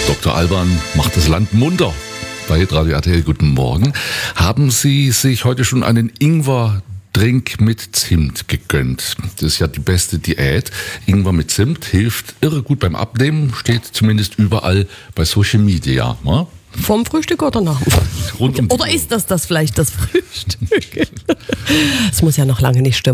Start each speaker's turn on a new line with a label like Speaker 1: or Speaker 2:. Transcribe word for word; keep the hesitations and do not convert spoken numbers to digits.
Speaker 1: Doktor Alban macht das Land munter. Bei Radio R T L, guten Morgen. Haben Sie sich heute schon einen Ingwer-Drink mit Zimt gegönnt? Das ist ja die beste Diät. Ingwer mit Zimt hilft irre gut beim Abnehmen, steht zumindest überall bei Social Media. Ne?
Speaker 2: Vorm Frühstück oder nach dem Frühstück?
Speaker 1: Rund um
Speaker 2: Oder ist das das vielleicht das Frühstück? Das muss ja noch lange nicht stimmen.